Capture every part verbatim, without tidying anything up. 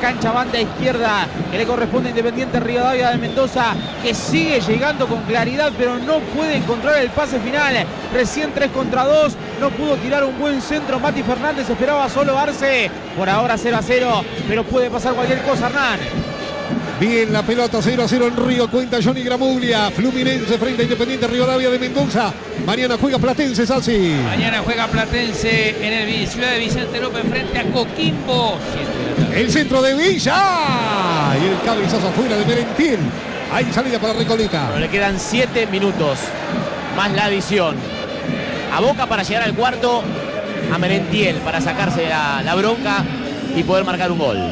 cancha, banda izquierda, que le corresponde a Independiente Rivadavia de Mendoza, que sigue llegando con claridad, pero no puede encontrar el pase final. Recién tres contra dos, no pudo tirar un buen centro. Mati Fernández esperaba solo Arce. Por ahora cero a cero, pero puede pasar cualquier cosa, Hernán. Bien, la pelota cero a cero en Río, cuenta Johnny Gramuglia. Fluminense frente a Independiente Rivadavia de Mendoza. Mañana juega Platense, Sassi. Mañana juega Platense en el Ciudad de Vicente López frente a Coquimbo. El centro de Villa. Y el cabezazo afuera de Merentiel. Hay salida para Recoleta. Pero le quedan siete minutos, más la adición. A Boca para llegar al cuarto, a Merentiel para sacarse la, la bronca y poder marcar un gol.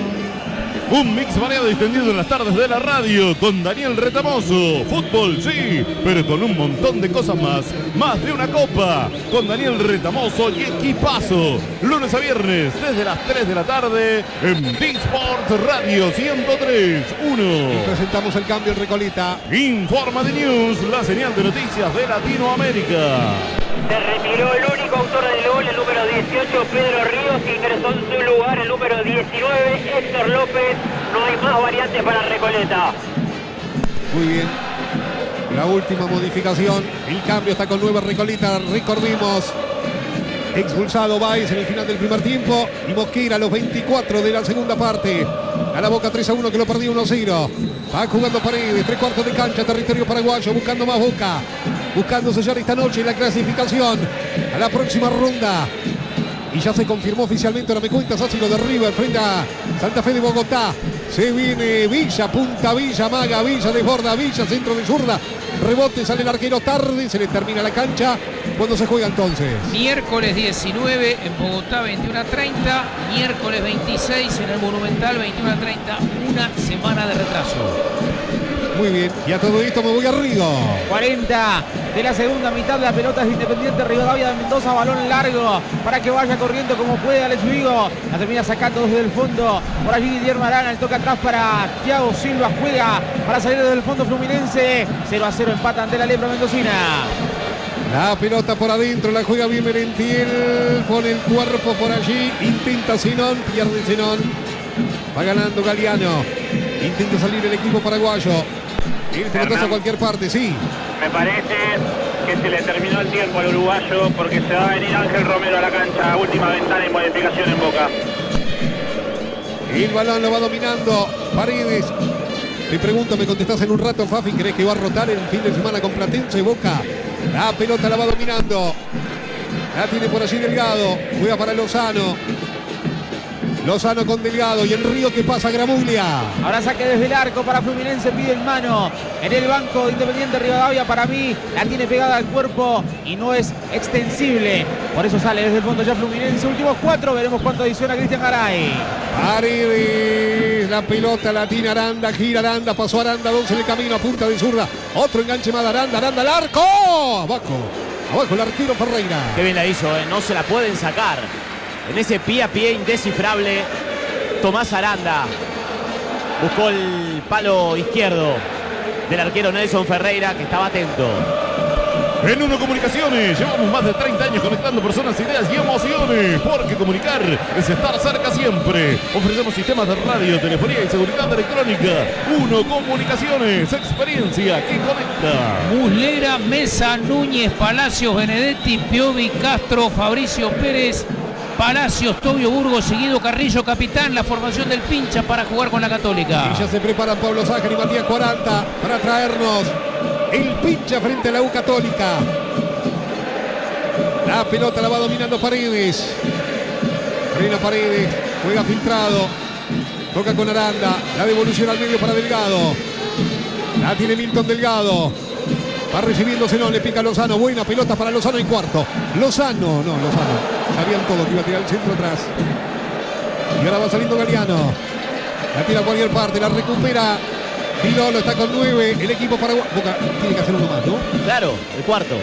Un mix variado y extendido en las tardes de la radio con Daniel Retamoso. Fútbol, sí, pero con un montón de cosas más. Más de una copa. Con Daniel Retamoso y equipazo. Lunes a viernes desde las tres de la tarde en D-Sport Radio ciento tres punto uno. Y presentamos el cambio en Recoleta. Informa de News, la señal de noticias de Latinoamérica. Se retiró el único autor del gol, el número dieciocho, Pedro Ríos, que ingresó en su lugar el número diecinueve, Héctor López. No hay más variantes para Recoleta. Muy bien. La última modificación. El cambio está con nueva Recoleta. Recordimos. Expulsado Baez en el final del primer tiempo. Y Mosquera a los veinticuatro de la segunda parte. A la Boca tres a uno, que lo perdió uno a cero. Va jugando Paredes. Tres cuartos de cancha. Territorio paraguayo. Buscando más Boca. Buscando sellar esta noche la clasificación a la próxima ronda. Y ya se confirmó oficialmente, ahora me cuentas, así lo de River frente a Santa Fe de Bogotá. Se viene Villa, punta Villa, maga Villa, desborda Villa, centro de zurda. Rebote, sale el arquero tarde, se le termina la cancha. ¿Cuándo se juega entonces? Miércoles diecinueve en Bogotá, veintiuno a treinta. Miércoles veintiséis en el Monumental, veintiuno a treinta. Una semana de retraso. Muy bien, y a todo esto me voy a Río. cuarenta de la segunda mitad, la pelota es de Independiente Rivadavia de Mendoza, balón largo para que vaya corriendo como puede Alex Vigo. La termina sacando desde el fondo. Por allí Guillermo Arana, el toque atrás para Thiago Silva, juega para salir desde el fondo Fluminense. cero a cero empata ante la Lepra mendocina. La pelota por adentro, la juega bien Merentiel, pone el cuerpo por allí, intenta Zenón, pierde Zenón. Va ganando Galeano. Intenta salir el equipo paraguayo. El pelotazo a cualquier parte, sí. Me parece que se le terminó el tiempo al uruguayo porque se va a venir Ángel Romero a la cancha. Última ventana y modificación en Boca. El balón lo va dominando Paredes. Te pregunto, me contestás en un rato, Fafi, ¿crees que va a rotar el fin de semana con Platense Boca? La pelota la va dominando. La tiene por allí Delgado. Juega para Lozano. Lozano con Delgado y en Río que pasa Gramuglia. Ahora saque desde el arco para Fluminense, pide en mano. En el banco de Independiente Rivadavia, para mí la tiene pegada al cuerpo y no es extensible. Por eso sale desde el fondo ya Fluminense. Últimos cuatro, veremos cuánto adiciona Cristian Garay. Paredes, la pelota la tiene Aranda, gira Aranda, pasó Aranda, dos en el camino a punta de zurda. Otro enganche más de Aranda, Aranda al arco. Abajo, abajo el arquero Ferreira. Qué bien la hizo, ¿eh? No se la pueden sacar. En ese pie a pie indescifrable, Tomás Aranda buscó el palo izquierdo del arquero Nelson Ferreira, que estaba atento. En Uno Comunicaciones llevamos más de treinta años conectando personas, ideas y emociones, porque comunicar es estar cerca siempre. Ofrecemos sistemas de radio, telefonía y seguridad electrónica. Uno Comunicaciones, experiencia que conecta. Muslera, Mesa, Núñez, Palacios, Benedetti, Piovi, Castro, Fabricio Pérez, Palacios, Tobio Burgos, seguido Carrillo, capitán. La formación del Pincha para jugar con la Católica. Y ya se preparan Pablo Sájar y Matías cuarenta para traernos el Pincha frente a la U Católica. La pelota la va dominando Paredes. Frena Paredes, juega filtrado. Toca con Aranda, la devolución al medio para Delgado. La tiene Milton Delgado. Va recibiendo Zenón, le pica Lozano. Buena pelota para Lozano en cuarto. Lozano, no, Lozano. Sabían todo que iba a tirar el centro atrás. Y ahora va saliendo Galeano. La tira a cualquier parte, la recupera. Pilolo está con nueve. El equipo paraguayo. Boca tiene que hacer uno más, ¿no? Claro, el cuarto.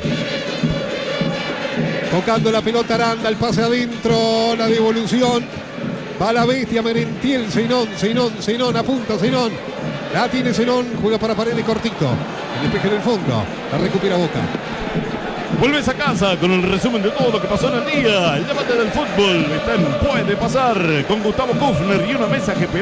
Tocando la pelota Aranda, el pase adentro, la devolución. Va la bestia Merentiel, Zenón, Zenón, Zenón, apunta Zenón. La tiene Zenón, juega para Paredes cortito. El despeje en el fondo, la recupera Boca. Vuelves a casa con el resumen de todo lo que pasó en el día. El debate del fútbol está en Puede Pasar con Gustavo Kufner y una mesa que